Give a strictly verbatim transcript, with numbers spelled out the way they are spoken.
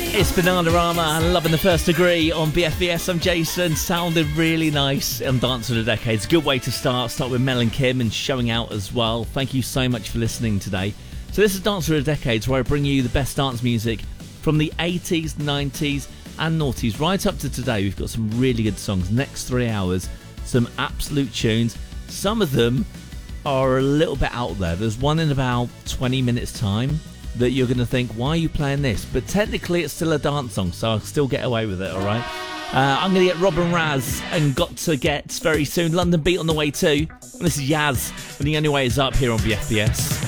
It's Bananarama, loving the first degree on B F B S. I'm Jason. Sounded really nice on Dance of the Decades. Good way to start. Start with Mel and Kim and Showing Out as well. Thank you so much for listening today. So this is Dance of the Decades, where I bring you the best dance music from the eighties, nineties and noughties right up to today. We've got some really good songs. Next three hours, some absolute tunes. Some of them are a little bit out there. There's one in about twenty minutes time that you're going to think, why are you playing this? But technically it's still a dance song, so I'll still get away with it, alright? Uh, I'm going to get Robin Raz and Got to Get very soon. London Beat on the way too. And this is Yaz, and The Only Way Is Up here on B F B S.